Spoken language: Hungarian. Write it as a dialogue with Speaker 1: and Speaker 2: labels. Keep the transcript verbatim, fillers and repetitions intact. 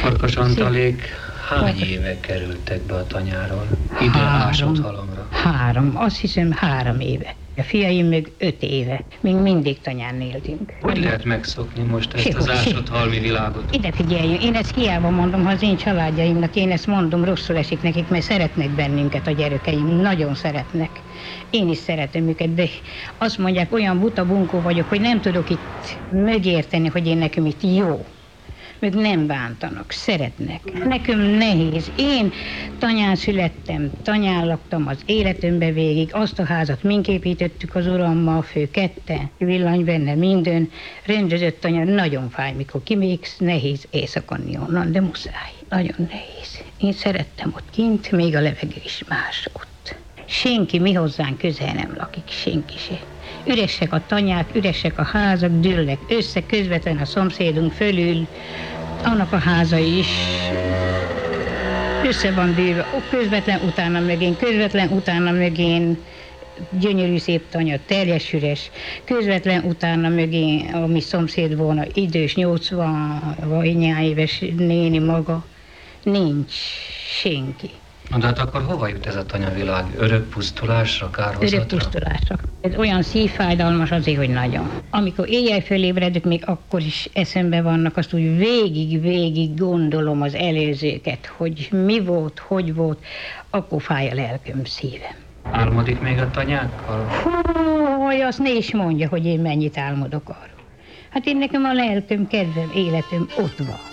Speaker 1: Farkas Antalék hány éve kerültek be a tanyáról? Ide Ásathalomra?
Speaker 2: Három, azt hiszem három éve. A fiaim meg öt éve. Még mindig tanyán éltünk.
Speaker 1: Hogy lehet megszokni most ezt
Speaker 2: Sehogy,
Speaker 1: az
Speaker 2: sehogy.
Speaker 1: ásathalmi világot?
Speaker 2: Ide figyeljünk, én ezt hiába mondom, ha az én családjaimnak, én ezt mondom, rosszul esik nekik, mert szeretnek bennünket a gyerekeim, nagyon szeretnek. Én is szeretem őket, de azt mondják, olyan buta bunkó vagyok, hogy nem tudok itt megérteni, hogy én nekem itt jó. Meg nem bántanak, szeretnek. Nekem nehéz. Én tanyán születtem, tanyán laktam az életembe végig. Azt a házat mink építettük az urammal, fő kette, villany benne, minden. Rendezett tanyán, nagyon fáj, mikor kiméksz, nehéz éjszakanni onnan, de muszáj. Nagyon nehéz. Én szerettem ott kint, még a levegő is más ott. Senki mi hozzánk közel nem lakik, senki se. Üresek a tanyák, üresek a házak, dőlnek össze, közvetlen a szomszédunk fölül, annak a háza is össze van dőlve, közvetlen utána mögén, közvetlen utána mögén, gyönyörű szép tanya, teljes üres, közvetlen utána mögén, a mi szomszéd volna, idős, nyolcvan vagy éves néni maga, nincs senki.
Speaker 1: De hát akkor hova jut ez a tanyavilág? Örök pusztulásra, kárhozatra?
Speaker 2: Örök pusztulásra. Ez olyan szívfájdalmas azért, hogy nagyon. Amikor éjjel fölébredek, még akkor is eszembe vannak, azt úgy végig-végig gondolom az előzőket, hogy mi volt, hogy volt, akkor fáj a lelköm, szívem.
Speaker 1: Álmodik még a tanyákkal?
Speaker 2: Hogy azt ne is mondja, hogy én mennyit álmodok arról. Hát én nekem a lelköm, kedvem, életem ott van.